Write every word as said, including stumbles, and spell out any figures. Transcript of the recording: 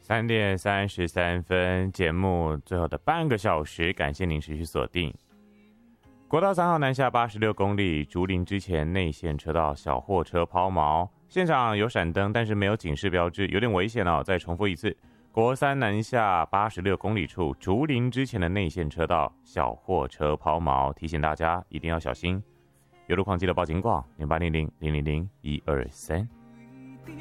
三点三十三分，节目最后的半个小时，感谢您持续锁定。国道三号南下八十六公里，竹林之前内线车道小货车抛锚，现场有闪灯，但是没有警示标志，有点危险哦。再重复一次，国三南下八十六公里处，竹林之前的内线车道小货车抛锚，提醒大家一定要小心。有路况记得报警广零八零零零零零一二三。